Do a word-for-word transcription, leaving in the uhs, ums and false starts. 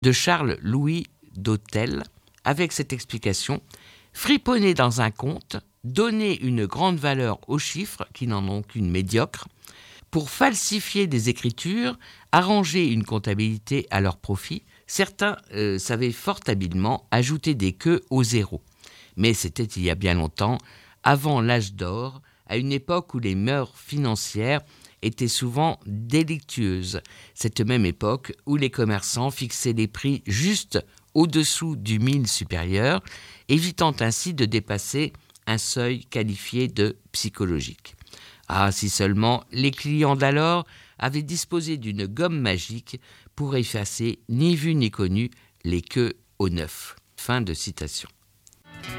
de Charles-Louis d'Hôtel, avec cette explication: friponner dans un compte, donner une grande valeur aux chiffres qui n'en ont qu'une médiocre, pour falsifier des écritures, arranger une comptabilité à leur profit. Certains euh, savaient fort habilement ajouter des queues aux zéros. Mais c'était il y a bien longtemps, avant l'âge d'or, à une époque où les mœurs financières étaient souvent délictueuses. Cette même époque où les commerçants fixaient les prix juste au-dessous du mille supérieur, évitant ainsi de dépasser un seuil qualifié de psychologique. Ah, si seulement les clients d'alors avaient disposé d'une gomme magique pour effacer ni vu ni connu les queues au neuf. Fin de citation.